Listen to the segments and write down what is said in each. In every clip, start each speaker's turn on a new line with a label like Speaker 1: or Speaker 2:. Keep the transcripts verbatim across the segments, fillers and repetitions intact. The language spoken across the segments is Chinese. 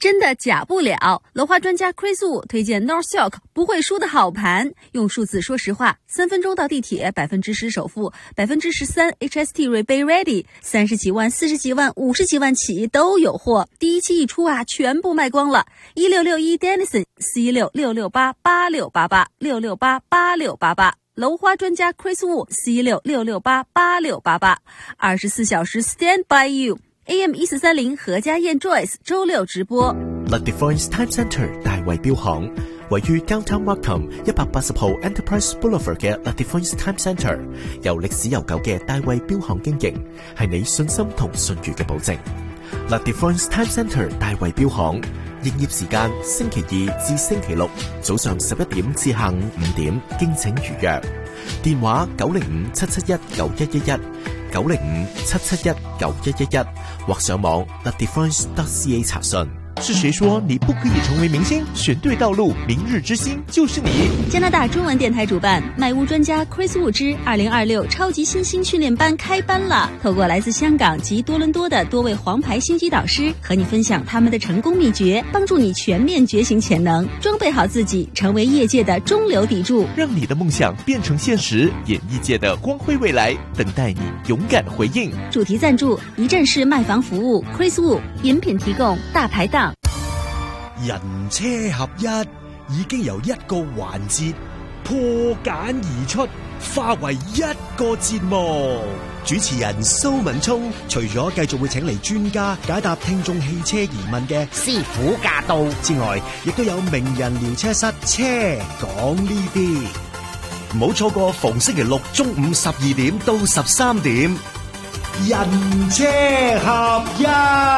Speaker 1: 真的假不了。楼花专家 Chris Wu 推荐 Northshock 不会输的好盘，用数字说实话，三分钟到地铁，百分之十首付，百分之十三 H S T rebate ready， 三十几万、四十几万、五十几万起都有货。第一期一出啊，全部卖光了。一六六一 Denison 四一六六六八八六八八六六八八六八八。楼花专家 Chris Wu 四一六六六八八六八八，二十四小时 Stand by you。A M 一四三零何家燕 Joyce 周六直播。
Speaker 2: La Difference Time Centre 大衛錶行位於 Downtown Markham 一百八十號 Enterprise Boulevard 嘅 La Difference Time Centre， 由歷史悠久嘅大衛錶行經營，係你信心同信譽嘅保證。La Difference Time Centre 大衛錶行營業時間星期二至星期六早上十一點至下午五點，敬請預約。電話九零五七七一九一一一九零五七七一九一一一，或上網 the difference dot c a 查詢。
Speaker 3: 是谁说你不可以成为明星？选对道路，明日之星就是你。
Speaker 1: 加拿大中文电台主办卖屋专家 Chris Wu 之二零二六超级新星训练班开班了。透过来自香港及多伦多的多位黄牌星级导师，和你分享他们的成功秘诀，帮助你全面觉醒潜能，装备好自己，成为业界的中流砥柱，
Speaker 3: 让你的梦想变成现实。演艺界的光辉未来等待你勇敢回应。
Speaker 1: 主题赞助一站式卖房服務 Chris Wu， 飲品提供大排檔。
Speaker 4: 人車合一已經由一個環節破繭而出，化為一個節目。主持人蘇文聰除咗繼續會請嚟專家解答聽眾汽車疑問嘅師傅駕到之外，亦都有名人聊車室車講呢啲。唔好錯過逢星期六中午十二點到十三點，人車合一。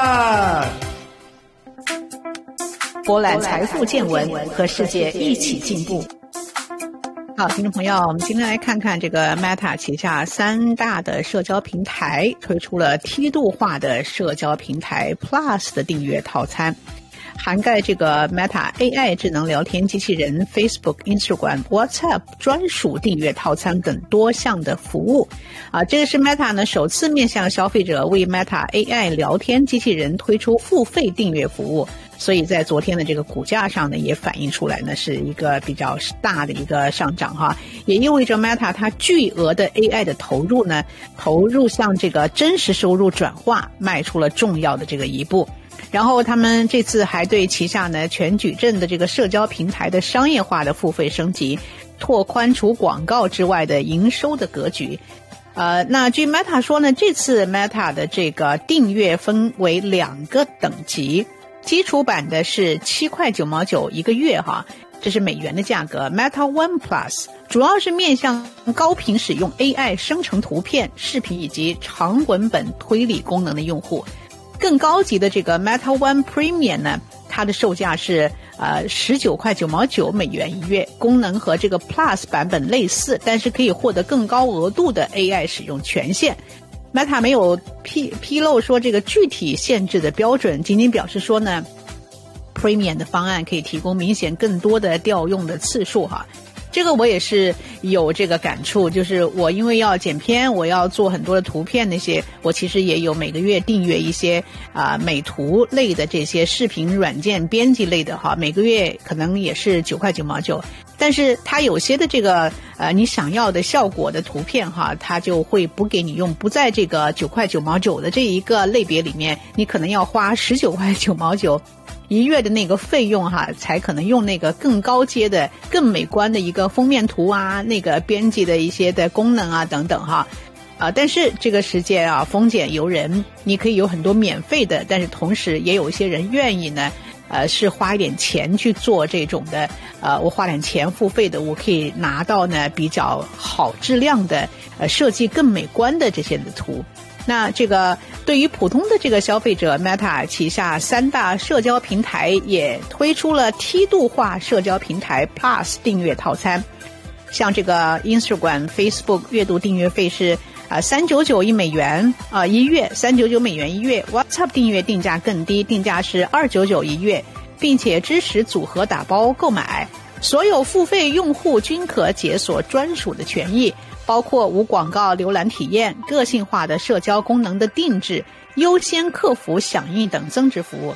Speaker 5: 博览财富见闻，和世界一起进步。好，听众朋友，我们今天来看看这个 Meta 旗下三大的社交平台推出了梯度化的社交平台 Plus 的订阅套餐，涵盖这个 Meta A I 智能聊天机器人、Facebook、Instagram、WhatsApp 专属订阅套餐等多项的服务。啊，这个是 Meta 呢首次面向消费者为 Meta A I 聊天机器人推出付费订阅服务。所以在昨天的这个股价上呢，也反映出来呢是一个比较大的一个上涨哈，也意味着 Meta 它巨额的 A I 的投入呢，投入向这个真实收入转化迈出了重要的这个一步。然后他们这次还对旗下呢全矩阵的这个社交平台的商业化的付费升级，拓宽除广告之外的营收的格局。呃，那据 Meta 说呢，这次 Meta 的这个订阅分为两个等级。基础版的是七块九毛九一个月哈，这是美元的价格。Meta One Plus 主要是面向高频使用 A I 生成图片、视频以及长文本推理功能的用户。更高级的这个 Meta One Premium 呢，它的售价是呃十九块九毛九美元一月，功能和这个 Plus 版本类似，但是可以获得更高额度的 A I 使用权限。Meta 没有披披露说这个具体限制的标准，仅仅表示说呢 Premium 的方案可以提供明显更多的调用的次数哈。这个我也是有这个感触，就是我因为要剪片，我要做很多的图片，那些我其实也有每个月订阅一些啊、呃、美图类的这些视频软件编辑类的哈，每个月可能也是九块九毛九，但是它有些的这个呃你想要的效果的图片哈，它就会不给你用，不在这个九块九毛九的这一个类别里面，你可能要花十九块九毛九。一月的那个费用哈，才可能用那个更高阶的、更美观的一个封面图啊，那个编辑的一些的功能啊等等哈，啊，但是这个世界啊，丰俭由人，你可以有很多免费的，但是同时也有一些人愿意呢，呃，是花一点钱去做这种的，呃，我花点钱付费的，我可以拿到呢比较好质量的，呃，设计更美观的这些的图。那这个对于普通的这个消费者 Meta 旗下三大社交平台也推出了梯度化社交平台 Plus 订阅套餐，像这个 Instagram、Facebook 月度订阅费是啊三九九一美元啊一月，三九九美元一月。WhatsApp 订阅定价更低，定价是二九九一月，并且支持组合打包购买。所有付费用户均可解锁专属的权益，包括无广告浏览体验、个性化的社交功能的定制、优先客服响应等增值服务。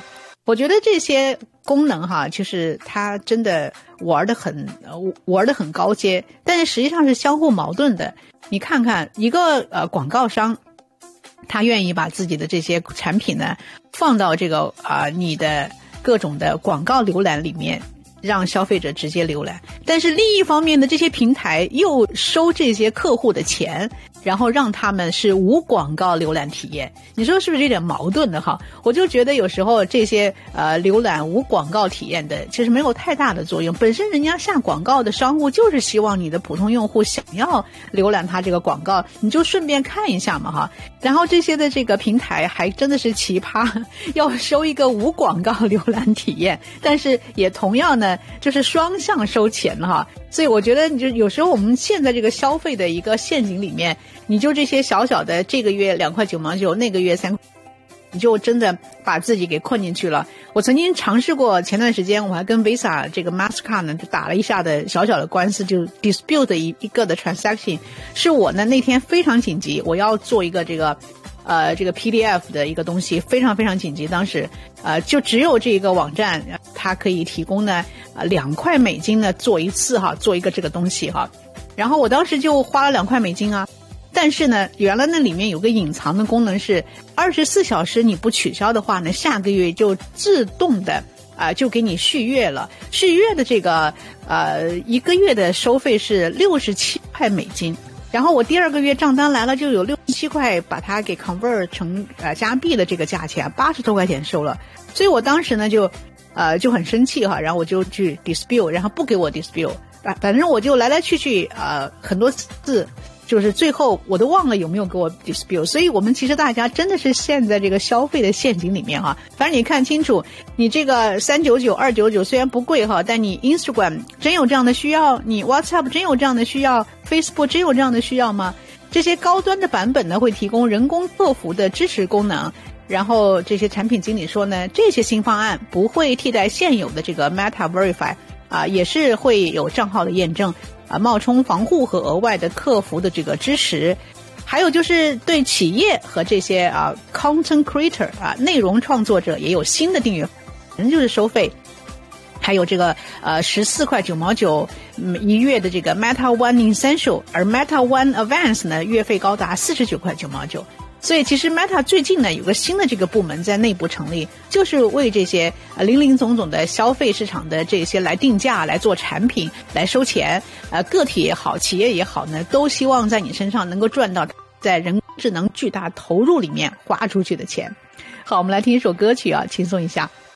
Speaker 5: 我觉得这些功能哈，就是它真的玩得很玩得很高阶，但是实际上是相互矛盾的。你看看一个呃广告商，他愿意把自己的这些产品呢放到这个啊、呃、你的各种的广告浏览里面，让消费者直接浏览，但是另一方面的这些平台又收这些客户的钱，然后让他们是无广告浏览体验，你说是不是有点矛盾的哈？我就觉得有时候这些呃浏览无广告体验的其实没有太大的作用，本身人家下广告的商户就是希望你的普通用户想要浏览他这个广告，你就顺便看一下嘛哈。然后这些的这个平台还真的是奇葩，要收一个无广告浏览体验，但是也同样呢就是双向收钱哈。所以我觉得你就有时候我们现在这个消费的一个陷阱里面，你就这些小小的这个月两块九毛九，那个月三块，你就真的把自己给困进去了。我曾经尝试过，前段时间我还跟 Visa 这个 Mastercard 呢就打了一下的小小的官司，就 dispute 一一个的 transaction， 是我呢那天非常紧急，我要做一个这个呃这个 P D F 的一个东西，非常非常紧急，当时呃就只有这个网站它可以提供呢呃两块美金呢做一次哈，做一个这个东西哈，然后我当时就花了两块美金啊。但是呢，原来那里面有个隐藏的功能是，二十四小时你不取消的话呢，下个月就自动的啊、呃、就给你续约了。续约的这个呃一个月的收费是六十七块美金，然后我第二个月账单来了，就有六十七块，把它给 convert 成呃加币的这个价钱，八十多块钱收了。所以我当时呢就呃就很生气哈，然后我就去 dispute， 然后不给我 dispute， 反正我就来来去去呃很多次。就是最后我都忘了有没有给我 dispute， 所以我们其实大家真的是陷在这个消费的陷阱里面哈。反正你看清楚，你这个三九九、二九九虽然不贵哈，但你 Instagram 真有这样的需要？你 WhatsApp 真有这样的需要？ Facebook 真有这样的需要吗？这些高端的版本呢会提供人工客服的支持功能，然后这些产品经理说呢，这些新方案不会替代现有的这个 Meta Verify 啊，也是会有账号的验证。啊，冒充防护和额外的客服的这个支持，还有就是对企业和这些啊 content creator 啊内容创作者也有新的订阅，人就是收费，还有这个呃十四块九毛九一月的这个 Meta One Essential， 而 Meta One Advanced 呢月费高达四十九块九毛九。所以其实 Meta 最近呢有个新的这个部门在内部成立，就是为这些呃林林总总的消费市场的这些来定价、来做产品、来收钱，呃个体也好、企业也好呢，都希望在你身上能够赚到在人工智能巨大投入里面花出去的钱。好，我们来听一首歌曲啊，轻松一下。